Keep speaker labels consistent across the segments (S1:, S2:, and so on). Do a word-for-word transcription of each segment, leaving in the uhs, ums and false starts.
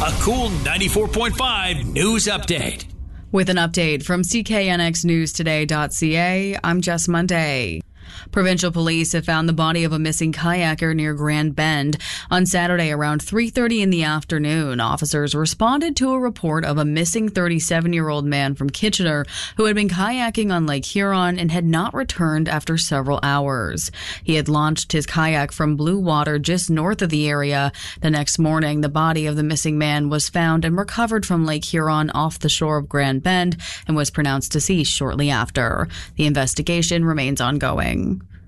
S1: A Cool ninety-four point five news update.
S2: With an update from C K N X News Today dot C A, I'm Jess Monday. Provincial police have found the body of a missing kayaker near Grand Bend. On Saturday around three thirty in the afternoon, officers responded to a report of a missing thirty-seven-year-old man from Kitchener who had been kayaking on Lake Huron and had not returned after several hours. He had launched his kayak from blue water just north of the area. The next morning, the body of the missing man was found and recovered from Lake Huron off the shore of Grand Bend and was pronounced deceased shortly after. The investigation remains ongoing.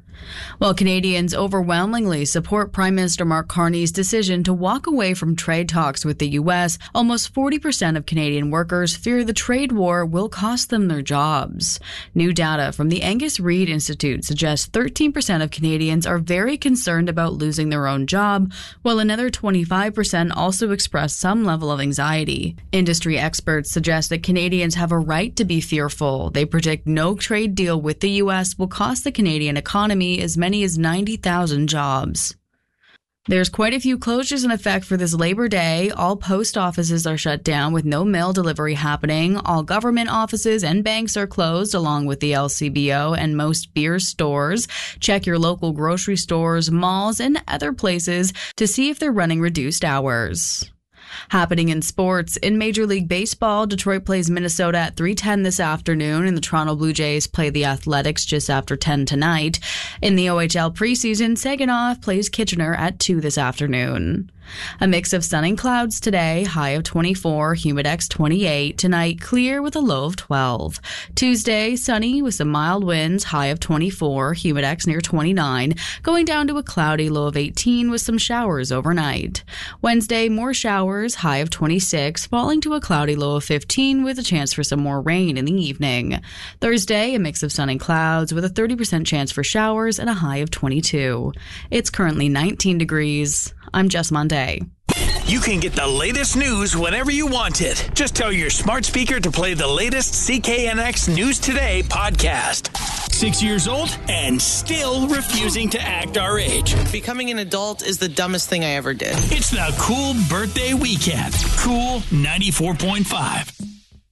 S2: While Canadians overwhelmingly support Prime Minister Mark Carney's decision to walk away from trade talks with the U S, almost forty percent of Canadian workers fear the trade war will cost them their jobs. New data from the Angus Reid Institute suggests thirteen percent of Canadians are very concerned about losing their own job, while another twenty-five percent also express some level of anxiety. Industry experts suggest that Canadians have a right to be fearful. They predict no trade deal with the U S will cost the Canadian economy as many as ninety thousand jobs. There's quite a few closures in effect for this Labor Day. All post offices are shut down with no mail delivery happening. All government offices and banks are closed, along with the L C B O and most beer stores. Check your local grocery stores, malls, and other places to see if they're running reduced hours. Happening in sports, in Major League Baseball, Detroit plays Minnesota at three ten this afternoon, and the Toronto Blue Jays play the Athletics just after ten tonight. In the O H L preseason, Saginaw plays Kitchener at two this afternoon. A mix of sun and clouds today, high of twenty-four, humidex twenty-eight. Tonight, clear with a low of twelve. Tuesday, sunny with some mild winds, high of twenty-four, humidex near twenty-nine. Going down to a cloudy low of eighteen with some showers overnight. Wednesday, more showers, high of twenty-six, falling to a cloudy low of fifteen with a chance for some more rain in the evening. Thursday, a mix of sun and clouds with a thirty percent chance for showers and a high of twenty-two. It's currently nineteen degrees. I'm Jess Monday.
S1: You can get the latest news whenever you want it. Just tell your smart speaker to play the latest C K N X News Today podcast. Six years old and still refusing to act our age.
S3: Becoming an adult is the dumbest thing I ever did.
S1: It's the Cool Birthday Weekend. Cool ninety-four point five.